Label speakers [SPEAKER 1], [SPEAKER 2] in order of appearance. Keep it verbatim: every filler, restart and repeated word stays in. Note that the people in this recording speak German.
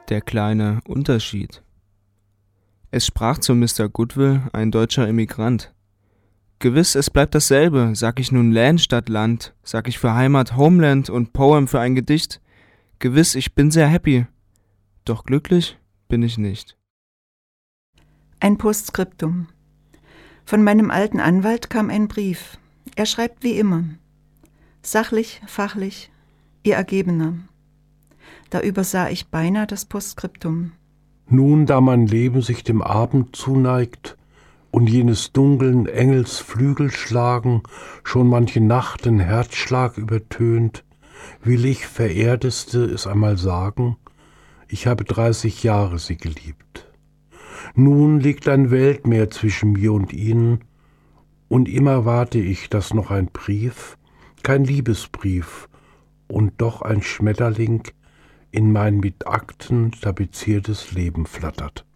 [SPEAKER 1] Der kleine Unterschied. Es sprach zu Mister Goodwill ein deutscher Immigrant. Gewiss, es bleibt dasselbe, sag ich nun Land statt Land, sag ich für Heimat Homeland und Poem für ein Gedicht. Gewiss, ich bin sehr happy, doch glücklich bin ich nicht.
[SPEAKER 2] Ein Postskriptum. Von meinem alten Anwalt kam ein Brief. Er schreibt wie immer. Sachlich, fachlich, Ihr Ergebener. Da übersah ich beinahe das Postskriptum.
[SPEAKER 3] Nun, da mein Leben sich dem Abend zuneigt und jenes dunklen Engels Flügel schlagen, schon manche Nacht den Herzschlag übertönt, will ich, Verehrteste, es einmal sagen, ich habe dreißig Jahre sie geliebt. Nun liegt ein Weltmeer zwischen mir und ihnen, und immer warte ich, dass noch ein Brief, kein Liebesbrief, und doch ein Schmetterling in mein mit Akten tapeziertes Leben flattert.